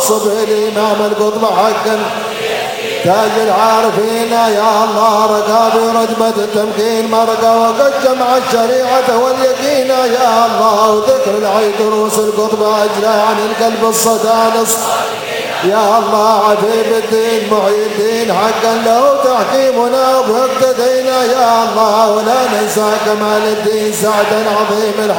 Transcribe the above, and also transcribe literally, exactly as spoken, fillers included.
والصبح الإمام القطب حقا تاج العارفين يا الله رقى برتبة التمكين مرقى وقد جمع الشريعة واليقين يا الله وذكر العيد دروس القطب أجلى عن القلب الصدانس يا الله عفيف الدين محيي الدين حقا له تحكيمنا وباقتدينا يا الله ولا ننسى كمال الدين سعدا عظيم